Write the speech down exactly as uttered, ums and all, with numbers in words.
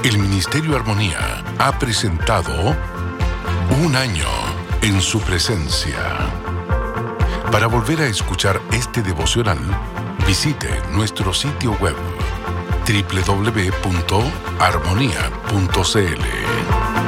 El Ministerio Armonía ha presentado Un Año en Su Presencia. Para volver a escuchar este devocional, visite nuestro sitio web doble u doble u doble u punto armonía punto c l.